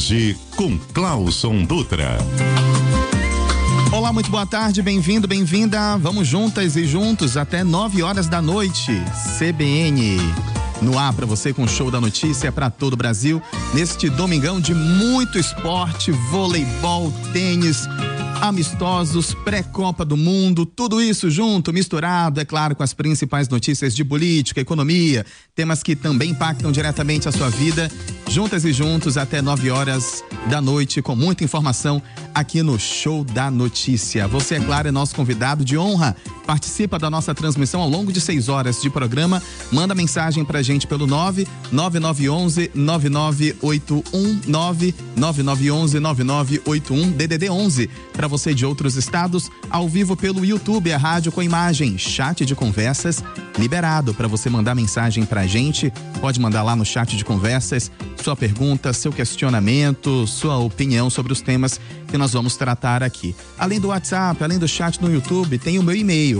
Tarde com Clauson Dutra. Olá, muito boa tarde, bem-vindo, bem-vinda. Vamos juntas e juntos até 9 horas da noite. CBN no ar para você com o Show da Notícia para todo o Brasil. Neste domingão de muito esporte, voleibol, tênis, amistosos, pré-Copa do Mundo, tudo isso junto, misturado, é claro, com as principais notícias de política, economia, temas que também impactam diretamente a sua vida. Juntas e juntos até 9 horas da noite, com muita informação aqui no Show da Notícia. Você, é claro, é nosso convidado de honra. Participa da nossa transmissão ao longo de 6 horas de programa. Manda mensagem pra gente pelo 99911-9981, 99911-9981, DDD 11. Para você de outros estados, ao vivo pelo YouTube, a rádio com imagem, chat de conversas liberado para você mandar mensagem pra gente. Pode mandar lá no chat de conversas sua pergunta, seu questionamento, sua opinião sobre os temas que nós vamos tratar aqui. Além do WhatsApp, além do chat no YouTube, tem o meu e-mail,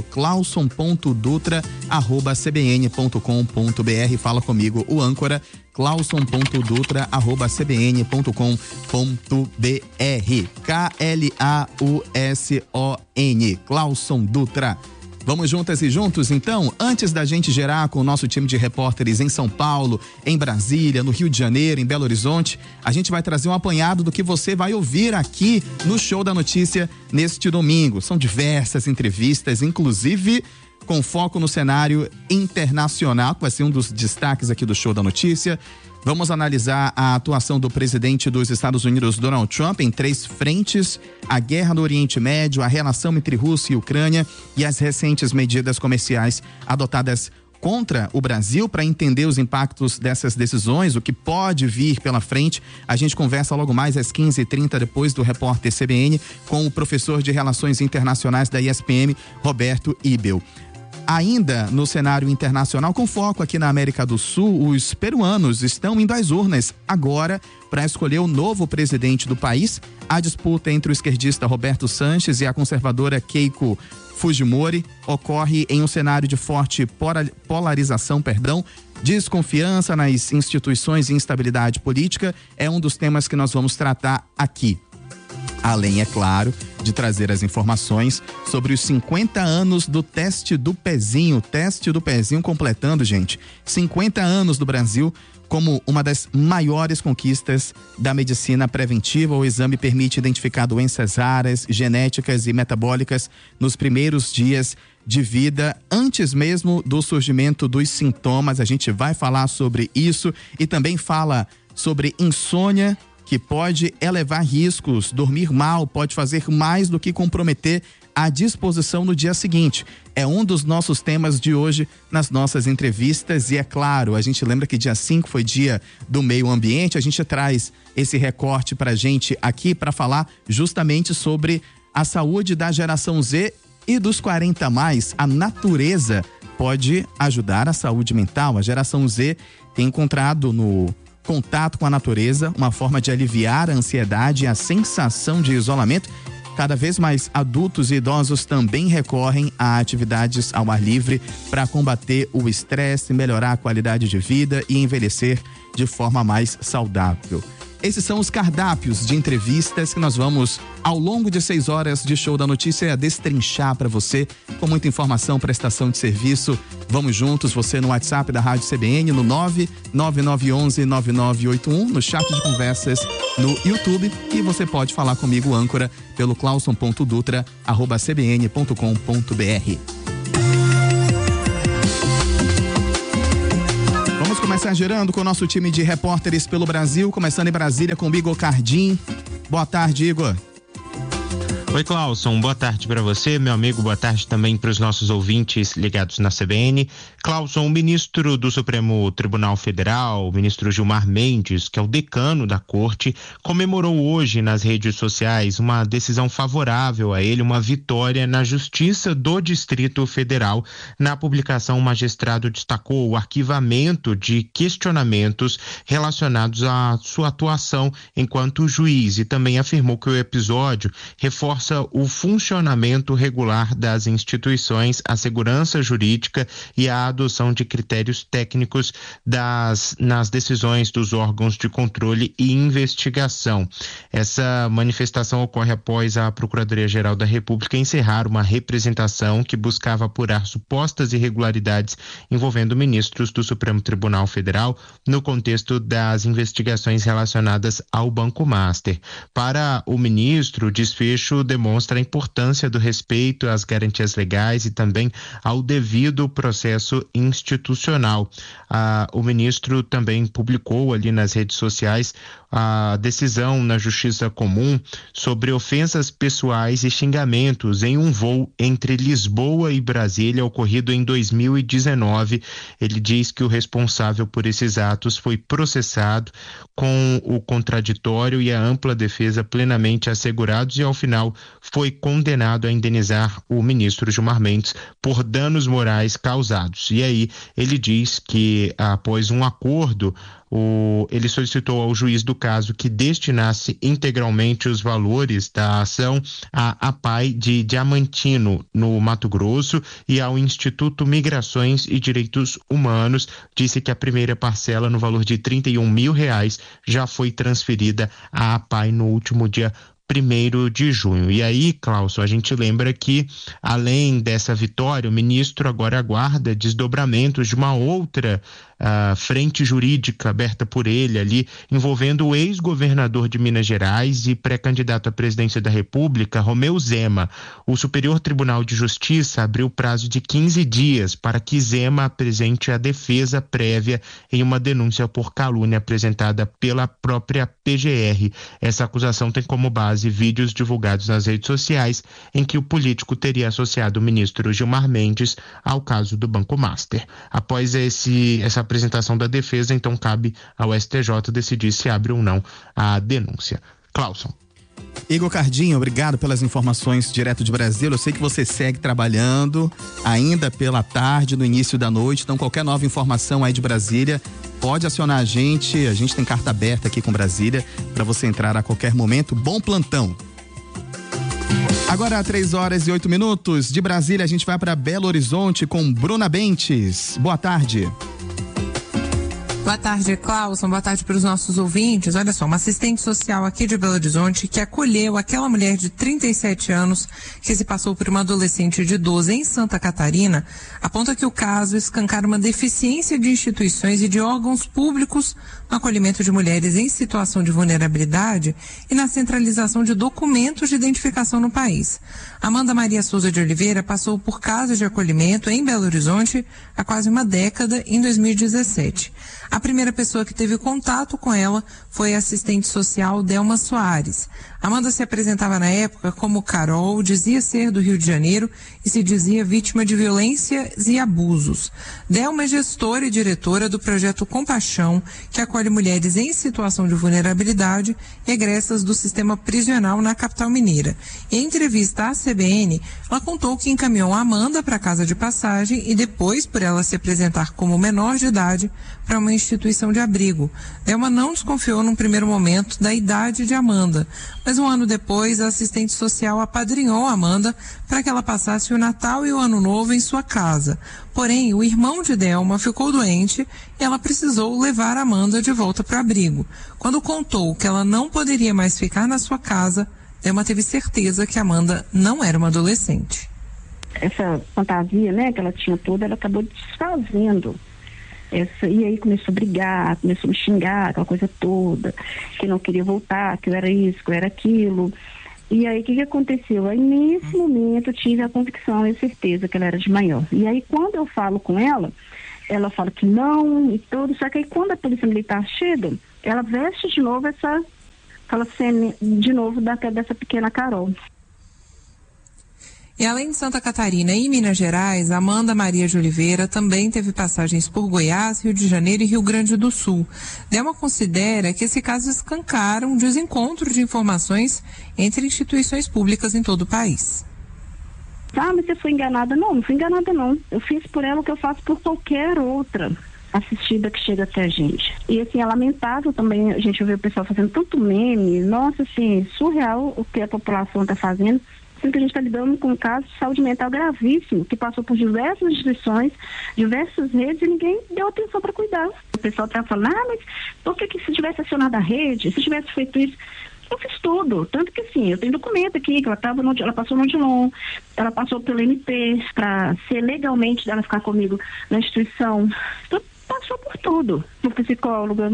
clauson.dutra@cbn.com.br. Fala comigo, o âncora, clauson.dutra@cbn.com.br. Clauson, Clauson Dutra. Vamos juntas e juntos, então? Antes da gente gerar com o nosso time de repórteres em São Paulo, em Brasília, no Rio de Janeiro, em Belo Horizonte, a gente vai trazer um apanhado do que você vai ouvir aqui no Show da Notícia neste domingo. São diversas entrevistas, inclusive com foco no cenário internacional, que vai ser um dos destaques aqui do Show da Notícia. Vamos analisar a atuação do presidente dos Estados Unidos, Donald Trump, em 3 frentes: a guerra no Oriente Médio, a relação entre Rússia e Ucrânia e as recentes medidas comerciais adotadas contra o Brasil. Para entender os impactos dessas decisões, o que pode vir pela frente, a gente conversa logo mais às 15h30, depois do Repórter CBN, com o professor de Relações Internacionais da ISPM, Roberto Ibel. Ainda no cenário internacional, com foco aqui na América do Sul, os peruanos estão indo às urnas agora para escolher o novo presidente do país. A disputa entre o esquerdista Roberto Sanches e a conservadora Keiko Fujimori ocorre em um cenário de forte polarização, desconfiança nas instituições e instabilidade política. É um dos temas que nós vamos tratar aqui. Além, é claro, de trazer as informações sobre os 50 anos do teste do pezinho. Teste do pezinho completando, gente, 50 anos do Brasil como uma das maiores conquistas da medicina preventiva. O exame permite identificar doenças raras, genéticas e metabólicas nos primeiros dias de vida, antes mesmo do surgimento dos sintomas. A gente vai falar sobre isso e também fala sobre insônia, que pode elevar riscos. Dormir mal pode fazer mais do que comprometer a disposição no dia seguinte. É um dos nossos temas de hoje nas nossas entrevistas. E é claro, a gente lembra que dia 5 foi dia do meio ambiente. A gente traz esse recorte pra gente aqui para falar justamente sobre a saúde da geração Z e dos 40 mais. A natureza pode ajudar a saúde mental. A geração Z tem encontrado no contato com a natureza uma forma de aliviar a ansiedade e a sensação de isolamento. Cada vez mais adultos e idosos também recorrem a atividades ao ar livre para combater o estresse, melhorar a qualidade de vida e envelhecer de forma mais saudável. Esses são os cardápios de entrevistas que nós vamos, ao longo de 6 horas de Show da Notícia, destrinchar para você, com muita informação, prestação de serviço. Vamos juntos, você no WhatsApp da Rádio CBN, no 99911-9981, no chat de conversas no YouTube, e você pode falar comigo, âncora, pelo clauson.dutra@cbn.com.br. Vamos começar gerando com o nosso time de repórteres pelo Brasil, começando em Brasília com o Igor Cardim. Boa tarde, Igor. Oi, Clauson, boa tarde para você, meu amigo, boa tarde também para os nossos ouvintes ligados na CBN. Clauson, o ministro do Supremo Tribunal Federal, o ministro Gilmar Mendes, que é o decano da corte, comemorou hoje nas redes sociais uma decisão favorável a ele, uma vitória na Justiça do Distrito Federal. Na publicação, o magistrado destacou o arquivamento de questionamentos relacionados à sua atuação enquanto juiz e também afirmou que o episódio reforça reforça o funcionamento regular das instituições, a segurança jurídica e a adoção de critérios técnicos nas decisões dos órgãos de controle e investigação. Essa manifestação ocorre após a Procuradoria-Geral da República encerrar uma representação que buscava apurar supostas irregularidades envolvendo ministros do Supremo Tribunal Federal no contexto das investigações relacionadas ao Banco Master. Para o ministro, o desfecho demonstra a importância do respeito às garantias legais e também ao devido processo institucional. O ministro também publicou ali nas redes sociais a decisão na Justiça Comum sobre ofensas pessoais e xingamentos em um voo entre Lisboa e Brasília ocorrido em 2019. Ele diz que o responsável por esses atos foi processado com o contraditório e a ampla defesa plenamente assegurados e ao final foi condenado a indenizar o ministro Gilmar Mendes por danos morais causados. E aí ele diz que após um acordo ele solicitou ao juiz do caso que destinasse integralmente os valores da ação à APAI de Diamantino, no Mato Grosso, e ao Instituto Migrações e Direitos Humanos. Disse que a primeira parcela, no valor de R$31 mil, já foi transferida à APAI no último dia 1º de junho. E aí, Cláudio, a gente lembra que, além dessa vitória, o ministro agora aguarda desdobramentos de uma outra frente jurídica aberta por ele ali, envolvendo o ex-governador de Minas Gerais e pré-candidato à presidência da República, Romeu Zema. O Superior Tribunal de Justiça abriu prazo de 15 dias para que Zema apresente a defesa prévia em uma denúncia por calúnia apresentada pela própria PGR. Essa acusação tem como base vídeos divulgados nas redes sociais em que o político teria associado o ministro Gilmar Mendes ao caso do Banco Master. Após essa apresentação da defesa, então cabe ao STJ decidir se abre ou não a denúncia. Cláudio. Igor Cardinho, obrigado pelas informações direto de Brasília. Eu sei que você segue trabalhando ainda pela tarde, no início da noite, então qualquer nova informação aí de Brasília, pode acionar a gente tem carta aberta aqui com Brasília para você entrar a qualquer momento. Bom plantão. Agora, 3h08 de Brasília, a gente vai para Belo Horizonte com Bruna Bentes. Boa tarde. Boa tarde, Cláudio. Boa tarde para os nossos ouvintes. Olha só, uma assistente social aqui de Belo Horizonte que acolheu aquela mulher de 37 anos que se passou por uma adolescente de 12 em Santa Catarina, aponta que o caso escancara uma deficiência de instituições e de órgãos públicos no acolhimento de mulheres em situação de vulnerabilidade e na centralização de documentos de identificação no país. Amanda Maria Souza de Oliveira passou por casos de acolhimento em Belo Horizonte há quase uma década, em 2017. A primeira pessoa que teve contato com ela foi a assistente social Delma Soares. Amanda se apresentava na época como Carol, dizia ser do Rio de Janeiro e se dizia vítima de violências e abusos. Delma é gestora e diretora do projeto Compaixão, que acolhe mulheres em situação de vulnerabilidade e egressas do sistema prisional na capital mineira. Em entrevista à CBN, ela contou que encaminhou a Amanda para a casa de passagem e depois, por ela se apresentar como menor de idade, para uma instituição de abrigo. Delma não desconfiou num primeiro momento da idade de Amanda, mas um ano depois a assistente social apadrinhou a Amanda para que ela passasse o Natal e o Ano Novo em sua casa. Porém, o irmão de Delma ficou doente e ela precisou levar a Amanda de volta para o abrigo. Quando contou que ela não poderia mais ficar na sua casa, Delma teve certeza que Amanda não era uma adolescente. Essa fantasia, né, que ela tinha toda, ela acabou desfazendo. E aí começou a brigar, começou a me xingar, aquela coisa toda, que não queria voltar, que eu era isso, que eu era aquilo. E aí o que aconteceu? Aí nesse momento eu tive a convicção e a certeza que ela era de maior. E aí quando eu falo com ela, ela fala que não e tudo, só que aí quando a polícia militar chega, ela veste de novo aquela cena de novo dessa pequena Carol. E além de Santa Catarina e Minas Gerais, Amanda Maria de Oliveira também teve passagens por Goiás, Rio de Janeiro e Rio Grande do Sul. Delma considera que esse caso escancara um desencontro de informações entre instituições públicas em todo o país. Ah, mas você foi enganada? Não, não fui enganada não. Eu fiz por ela o que eu faço por qualquer outra. assistida que chega até a gente. E assim, é lamentável também a gente ver o pessoal fazendo tanto meme, nossa, assim, surreal o que a população está fazendo, sendo que a gente está lidando com um caso de saúde mental gravíssimo, que passou por diversas instituições, diversas redes e ninguém deu atenção para cuidar. O pessoal está falando, mas por que se tivesse acionado a rede, se tivesse feito isso? Eu fiz tudo, tanto que assim, eu tenho documento aqui, que ela passou no Odilon, ela passou pelo MP, para ser legalmente dela ficar comigo na instituição, então passou por tudo, no psicóloga.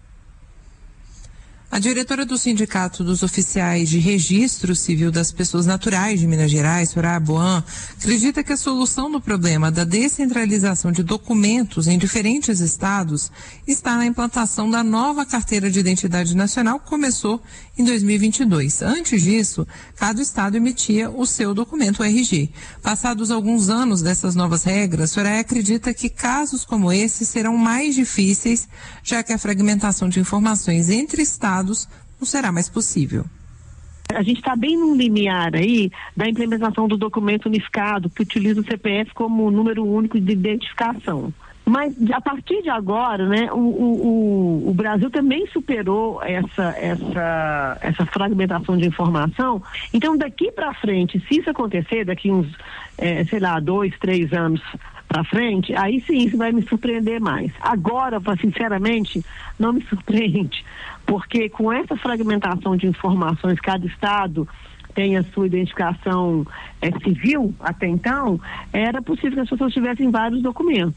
A diretora do Sindicato dos Oficiais de Registro Civil das Pessoas Naturais de Minas Gerais, Soraya Boan, acredita que a solução do problema da descentralização de documentos em diferentes estados está na implantação da nova Carteira de Identidade Nacional, que começou em 2022. Antes disso, cada estado emitia o seu documento RG. Passados alguns anos dessas novas regras, Soraya acredita que casos como esse serão mais difíceis, já que a fragmentação de informações entre estados não será mais possível. A gente está bem no limiar aí da implementação do documento unificado, que utiliza o CPF como número único de identificação. Mas a partir de agora, né, o Brasil também superou essa fragmentação de informação. Então, daqui para frente, se isso acontecer, daqui uns, 2, 3 anos para frente, aí sim, isso vai me surpreender mais. Agora, sinceramente, não me surpreende, porque com essa fragmentação de informações, cada estado tem a sua identificação civil, até então, era possível que as pessoas tivessem vários documentos.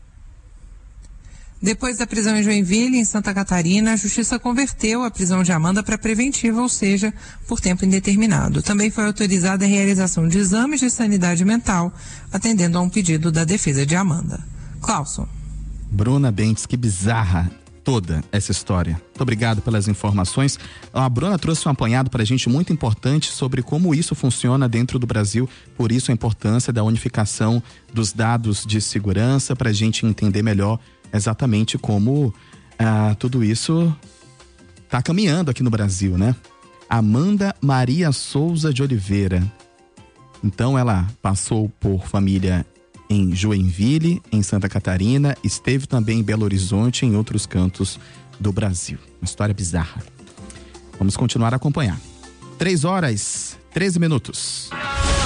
Depois da prisão em Joinville, em Santa Catarina, a Justiça converteu a prisão de Amanda para preventiva, ou seja, por tempo indeterminado. Também foi autorizada a realização de exames de sanidade mental, atendendo a um pedido da defesa de Amanda. Clauson. Bruna Bentes, que bizarra toda essa história. Muito obrigado pelas informações. A Bruna trouxe um apanhado para a gente muito importante sobre como isso funciona dentro do Brasil, por isso a importância da unificação dos dados de segurança, para a gente entender melhor exatamente como tudo isso está caminhando aqui no Brasil, né? Amanda Maria Souza de Oliveira. Então ela passou por família em Joinville, em Santa Catarina, esteve também em Belo Horizonte e em outros cantos do Brasil. Uma história bizarra. Vamos continuar a acompanhar. 3 horas, 13 minutos.